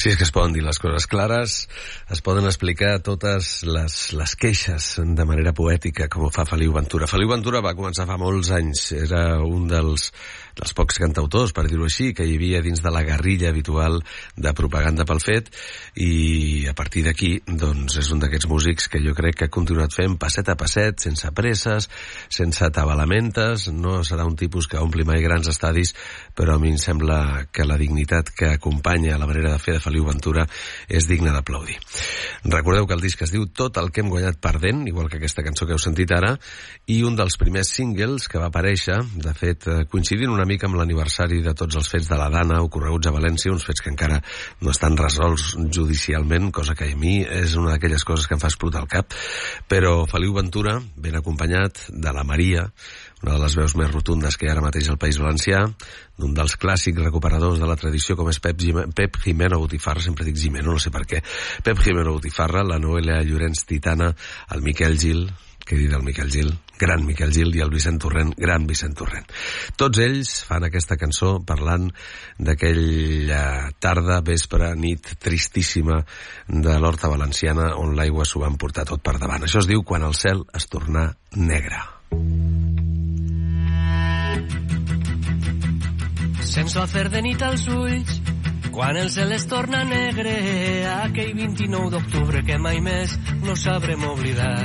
Si és que es poden dir les coses clares, es poden explicar totes les queixes de manera poètica, com ho fa Feliu Ventura. Feliu Ventura va començar fa molts anys, era un dels pocs cantautors, per dir-ho així, que hi havia dins de la guerrilla habitual de propaganda pel fet, i a partir d'aquí, doncs, és un d'aquests músics que jo crec que ha continuat fent passet a passet, sense presses, sense atabalamentes. No serà un tipus que ompli mai grans estadis, però a mi em sembla que la dignitat que acompanya la manera de fer de Feliu Ventura és digna d'aplaudir. Recordeu que el disc es diu Tot el que hem guanyat perdent, igual que aquesta cançó que heu sentit ara, i un dels primers singles que va aparèixer, de fet, coincidint una mica amb l'aniversari de tots els fets de la Dana ocorreguts a València, uns fets que encara no estan resolts judicialment, cosa que a mi és una d'aquelles coses que em fa explotar el cap, però Feliu Ventura, ben acompanyat de la Maria, una de les veus més rotundes que hi ha ara mateix al País Valencià, d'un dels clàssics recuperadors de la tradició com és Pep Jimeno Botifarra, sempre dic Jimeno, no sé per què, Pep Jimeno Botifarra, la Noelia Llorenç Titana, el Miquel Gil, què dir del Miquel Gil, gran Miquel Gil, i el Vicent Torrent, gran Vicent Torrent. Tots ells fan aquesta cançó parlant d'aquella tarda, vespre, nit tristíssima de l'Horta Valenciana on l'aigua s'ho va emportar tot per davant. Això es diu Quan el cel es tornà negre. Sense fer de nit als ulls, quan el cel es torna negre, aquell 29 d'octubre que mai més no sabrem oblidar.